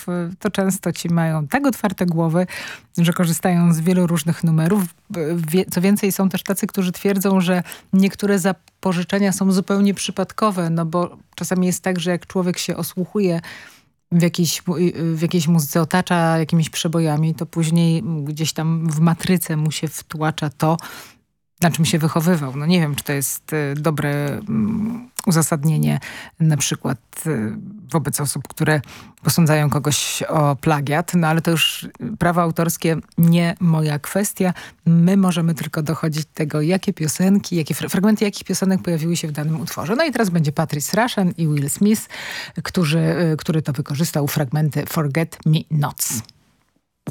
to często ci mają tak otwarte głowy, że korzystają z wielu różnych numerów. Co więcej, są też tacy, którzy twierdzą, że niektóre zapożyczenia są zupełnie przypadkowe, no bo czasami jest tak, że jak człowiek się osłuchuje w jakiejś muzyce, otacza jakimiś przebojami, to później gdzieś tam w matryce mu się wtłacza to, na czym się wychowywał. No nie wiem, czy to jest dobre uzasadnienie na przykład wobec osób, które posądzają kogoś o plagiat, no ale to już prawa autorskie nie moja kwestia. My możemy tylko dochodzić tego, jakie piosenki, fragmenty jakich piosenek pojawiły się w danym utworze. No i teraz będzie Patrice Rushen i Will Smith, który to wykorzystał fragmenty Forget Me Nots.